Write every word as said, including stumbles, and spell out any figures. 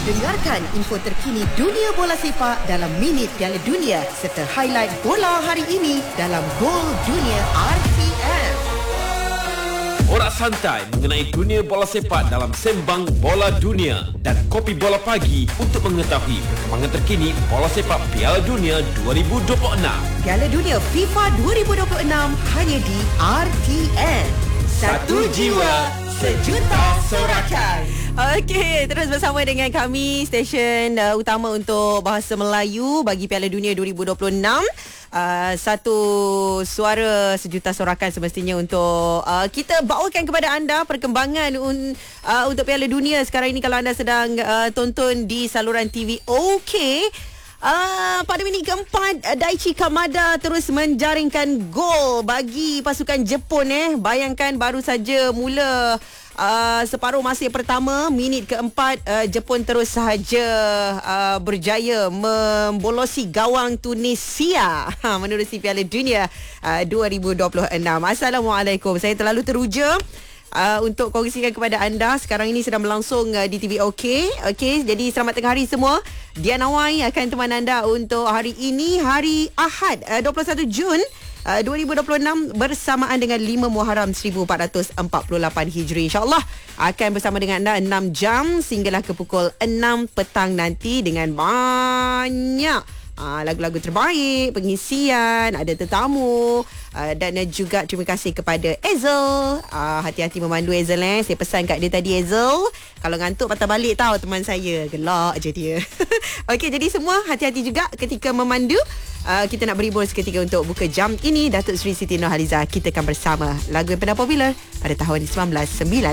Dengarkan info terkini dunia bola sepak dalam Minit Piala Dunia serta highlight bola hari ini dalam Gol Dunia R T M. Borak santai mengenai dunia bola sepak dalam Sembang Bola Dunia dan Kopi Bola Pagi untuk mengetahui perkembangan terkini bola sepak Piala Dunia dua ribu dua puluh enam. Piala Dunia FIFA dua ribu dua puluh enam hanya di R T M. Satu jiwa, sejuta sorakan. Okey, terus bersama dengan kami stesen uh, utama untuk bahasa Melayu bagi Piala Dunia dua ribu dua puluh enam. Uh, satu suara sejuta sorakan semestinya untuk uh, kita bawakan kepada anda perkembangan un, uh, untuk Piala Dunia sekarang ini. Kalau anda sedang uh, tonton di saluran T V Okey, Uh, pada minit keempat, Daichi Kamada terus menjaringkan gol bagi pasukan Jepun. Eh, bayangkan baru saja mula uh, separuh masa pertama, minit keempat, uh, Jepun terus sahaja uh, berjaya membolosi gawang Tunisia menerusi Piala Dunia uh, dua ribu dua puluh enam. Assalamualaikum. Saya terlalu teruja Uh, untuk kongsikan kepada anda. Sekarang ini sedang berlangsung uh, di T V Okey. Okey, jadi selamat tengah hari semua. Dian Awai akan teman anda untuk hari ini, hari Ahad, uh, dua puluh satu Jun uh, dua ribu dua puluh enam, bersamaan dengan lima Muharram seribu empat ratus empat puluh lapan Hijri. InsyaAllah akan bersama dengan anda enam jam sehinggalah ke pukul enam petang nanti dengan banyak Uh, lagu-lagu terbaik, pengisian, ada tetamu, uh, dan juga terima kasih kepada Ezel. Uh, hati-hati memandu Ezel. Eh. Saya pesan kat dia tadi, Ezel, kalau ngantuk patah balik tau teman saya. Gelak je dia. Okey, jadi semua hati-hati juga ketika memandu. Uh, kita nak berhibur seketika untuk buka jam ini. Datuk Seri Siti Nurhaliza, kita akan bersama lagu yang pernah popular pada tahun seribu sembilan ratus sembilan puluh.